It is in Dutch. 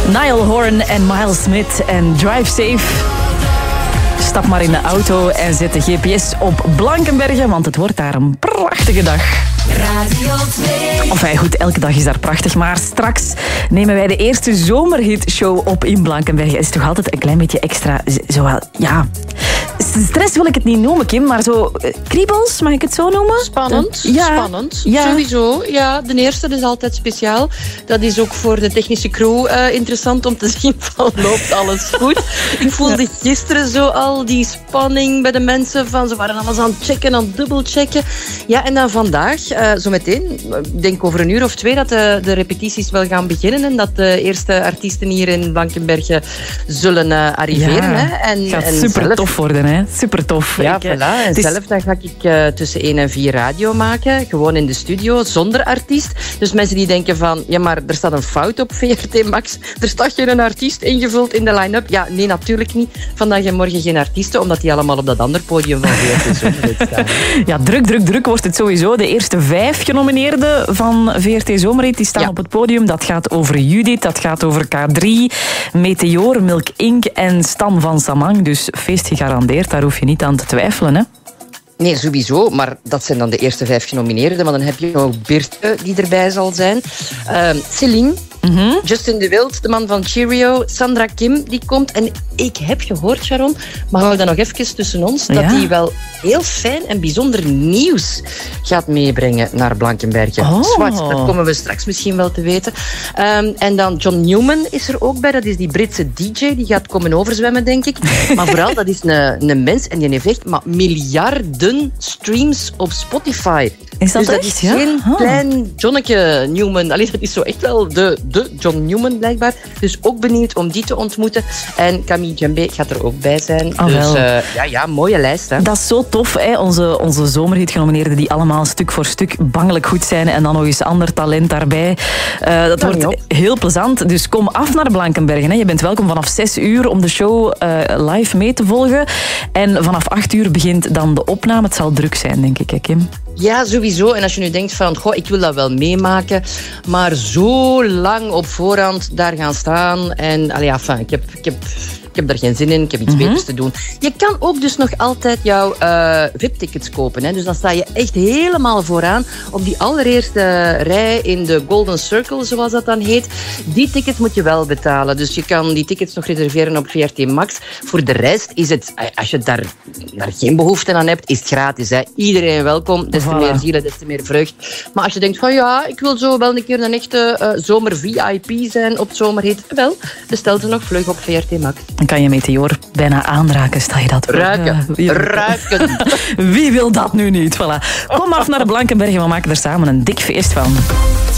Niall Horan en Miles Smith en Drive Safe. Stap maar in de auto en zet de GPS op Blankenberge, want het wordt daar een prachtige dag. Radio 2. Enfin goed, elke dag is daar prachtig, maar straks nemen wij de eerste zomerhitshow op in Blankenberge. Het is toch altijd een klein beetje extra, stress wil ik het niet noemen, Kim, maar zo kriebels, mag ik het zo noemen? Spannend, Ja. spannend. Ja. Sowieso. Ja, de eerste is altijd speciaal. Dat is ook voor de technische crew interessant om te zien van loopt alles goed. Ik voelde gisteren zo al die spanning bij de mensen van ze waren alles aan het checken, aan het dubbelchecken. Ja, en dan vandaag, zo meteen, ik denk over 1 uur of 2 dat de repetities wel gaan beginnen en dat de eerste artiesten hier in Blankenberge zullen arriveren. Ja, hè. En, gaat en super zelf- tof worden, hè? Super tof. Ja, voilà. En zelf dan ga ik tussen 1 en 4 radio maken. Gewoon in de studio, zonder artiest. Dus mensen die denken van, ja, maar er staat een fout op VRT Max. Er staat geen artiest ingevuld in de line-up. Ja, nee, natuurlijk niet. Vandaag en morgen geen artiesten, omdat die allemaal op dat andere podium van VRT Zomerhit staan. Ja, druk wordt het sowieso. De eerste 5 genomineerden van VRT Zomerhit die staan op het podium. Dat gaat over Judith, dat gaat over K3, Meteor, Milk Inc. en Stan van Samang. Dus feest gegarandeerd, daar hoef je niet aan te twijfelen, hè? Nee, sowieso. Maar dat zijn dan de eerste 5 genomineerden. Maar dan heb je ook Birte, die erbij zal zijn. Celine. Justin de Wild, de man van Cheerio. Sandra Kim, die komt. En ik heb gehoord, Sharon, maar hou dat nog even tussen ons, dat hij wel heel fijn en bijzonder nieuws gaat meebrengen naar Blankenberge. Zwart, dat komen we straks misschien wel te weten. En dan John Newman is er ook bij. Dat is die Britse DJ. Die gaat komen overzwemmen, denk ik. Maar vooral, dat is een mens en die heeft echt maar miljarden streams op Spotify. Is dat dus echt? Dat is Ja? geen klein Johnneke Newman. Allee, dat is zo echt wel de John Newman, blijkbaar. Dus ook benieuwd om die te ontmoeten. En Camille Djembe gaat er ook bij zijn. Dus mooie lijst. Hè. Dat is zo tof, hè? Onze zomerhit-genomineerden die allemaal stuk voor stuk bangelijk goed zijn en dan nog eens ander talent daarbij. Dat wordt heel plezant. Dus kom af naar Blankenbergen. Hè? Je bent welkom vanaf 6 uur om de show live mee te volgen. En vanaf 8 uur begint dan de opname. Het zal druk zijn, denk ik, hè, Kim? Ja, sowieso. En als je nu denkt van, ik wil dat wel meemaken, maar zo lang op voorhand daar gaan staan en, ik heb daar geen zin in, ik heb iets beters te doen. Je kan ook dus nog altijd jouw VIP-tickets kopen. Hè. Dus dan sta je echt helemaal vooraan op die allereerste rij in de Golden Circle, zoals dat dan heet. Die tickets moet je wel betalen. Dus je kan die tickets nog reserveren op VRT Max. Voor de rest is het, als je daar geen behoefte aan hebt, is het gratis. Hè. Iedereen welkom. Des te meer zielen, des te meer vreugd. Maar als je denkt van ik wil zo wel een keer een echte zomer-VIP zijn op Zomerhit, wel, bestel ze nog vlug op VRT Max. Dan kan je Meteor bijna aanraken, stel je dat voor. Ruiken. Wie wil dat nu niet? Voilà. Kom af naar Blankenbergen, we maken er samen een dik feest van.